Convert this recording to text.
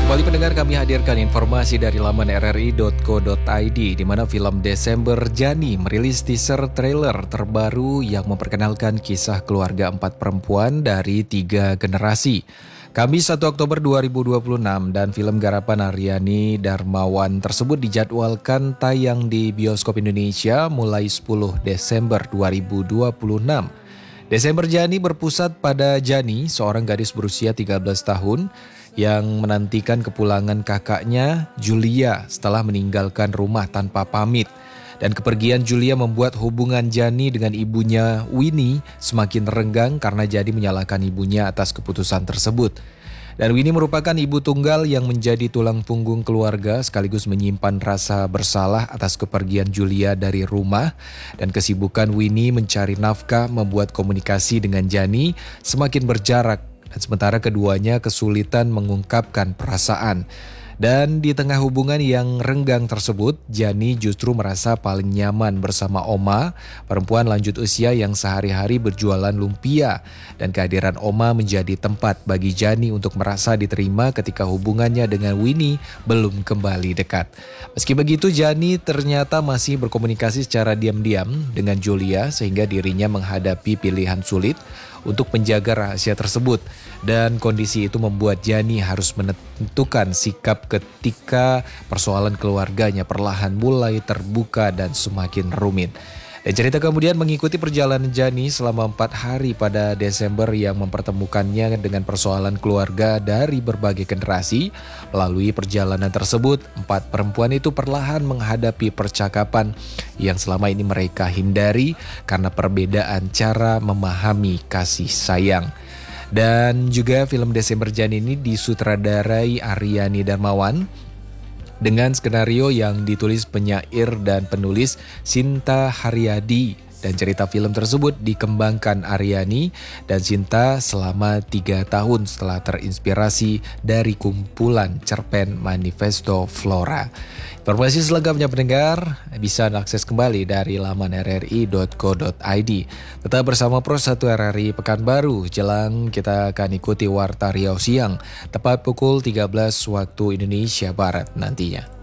Kembali pendengar, kami hadirkan informasi dari laman rri.co.id di mana film Desember Jani merilis teaser trailer terbaru yang memperkenalkan kisah keluarga 4 perempuan dari 3 generasi. Kamis 1 Oktober 2026 dan film garapan Aryani Darmawan tersebut dijadwalkan tayang di bioskop Indonesia mulai 10 Desember 2026. Desember Jani berpusat pada Jani, seorang gadis berusia 13 tahun yang menantikan kepulangan kakaknya Julia setelah meninggalkan rumah tanpa pamit. Dan kepergian Julia membuat hubungan Jani dengan ibunya Winnie semakin renggang karena Jani menyalahkan ibunya atas keputusan tersebut. Dan Winnie merupakan ibu tunggal yang menjadi tulang punggung keluarga sekaligus menyimpan rasa bersalah atas kepergian Julia dari rumah. Dan kesibukan Winnie mencari nafkah membuat komunikasi dengan Jani semakin berjarak. Dan sementara keduanya kesulitan mengungkapkan perasaan. Dan di tengah hubungan yang renggang tersebut, Jani justru merasa paling nyaman bersama Oma, perempuan lanjut usia yang sehari-hari berjualan lumpia. Dan kehadiran Oma menjadi tempat bagi Jani untuk merasa diterima ketika hubungannya dengan Winnie belum kembali dekat. Meski begitu, Jani ternyata masih berkomunikasi secara diam-diam dengan Julia sehingga dirinya menghadapi pilihan sulit untuk menjaga rahasia tersebut. Dan kondisi itu membuat Jani harus menentukan sikap ketika persoalan keluarganya perlahan mulai terbuka dan semakin rumit. Dan cerita kemudian mengikuti perjalanan Jani selama 4 hari pada Desember yang mempertemukannya dengan persoalan keluarga dari berbagai generasi. Melalui perjalanan tersebut, 4 perempuan itu perlahan menghadapi percakapan yang selama ini mereka hindari karena perbedaan cara memahami kasih sayang. Dan juga film Desember Jani ini disutradarai Aryani Darmawan dengan skenario yang ditulis penyair dan penulis Sinta Haryadi. Dan cerita film tersebut dikembangkan Aryani dan Sinta selama 3 tahun setelah terinspirasi dari kumpulan cerpen Manifesto Flora. Informasi selengkapnya pendengar bisa diakses kembali dari laman rri.co.id. Tetap bersama Pro 1 RRI Pekanbaru. Jelang kita akan ikuti Warta Riau Siang tepat pukul 13 waktu Indonesia Barat nantinya.